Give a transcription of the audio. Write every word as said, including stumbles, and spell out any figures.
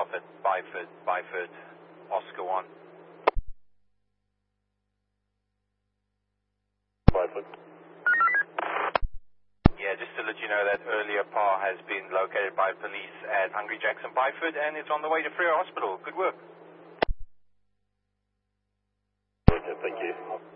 off at Byford, Byford, Oscar one. Byford. Yeah, just to let you know that earlier par has been located by police at Hungry Jackson Byford and it's on the way to Freo Hospital. Good work. Okay, thank you.